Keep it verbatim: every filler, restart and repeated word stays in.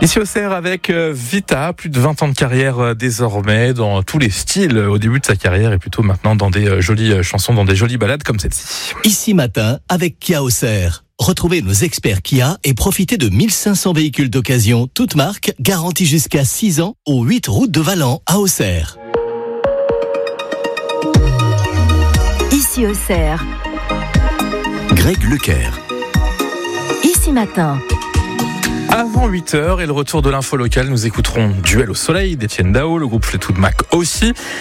Ici au Cerf avec Vita, plus de vingt ans de carrière désormais dans tous les styles. Au début de sa carrière et plutôt maintenant dans des jolies chansons, dans des jolies ballades comme celle-ci. Ici matin avec Kia au Cerf. Retrouvez nos experts Kia et profitez de mille cinq cents véhicules d'occasion, toutes marques, garantis jusqu'à six ans, aux huit routes de Valent à Auxerre. Ici au Cerf. Greg Lequer. Ici matin. Avant huit heures et le retour de l'info locale, nous écouterons Duel au soleil d'Étienne Dao, le groupe Fleetwood Mac aussi.